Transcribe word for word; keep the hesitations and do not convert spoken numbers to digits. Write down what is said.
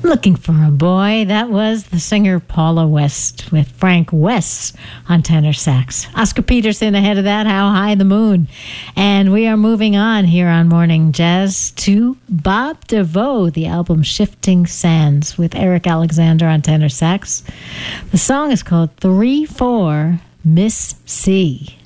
Looking for a Boy. That was the singer Paula West with Frank West on tenor sax. Oscar Peterson ahead of that, How High the Moon. And we are moving on here on Morning Jazz to Bob DeVoe, the album Shifting Sands with Eric Alexander on tenor sax. The song is called three four Miss C.